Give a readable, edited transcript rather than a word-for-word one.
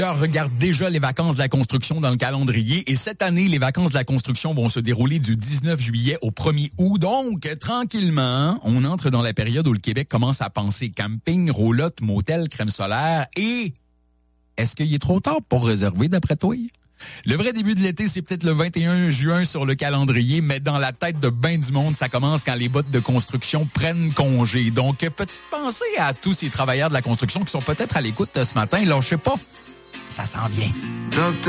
Regarde déjà les vacances de la construction dans le calendrier et cette année, les vacances de la construction vont se dérouler du 19 juillet au 1er août. Donc, tranquillement, on entre dans la période où le Québec commence à penser camping, roulotte, motel, crème solaire et... Est-ce qu'il est trop tard pour réserver d'après toi? Le vrai début de l'été, c'est peut-être le 21 juin sur le calendrier, mais dans la tête de ben du monde, ça commence quand les bottes de construction prennent congé. Donc, petite pensée à tous ces travailleurs de la construction qui sont peut-être à l'écoute ce matin. Là, je sais pas, ça s'en vient. Docteur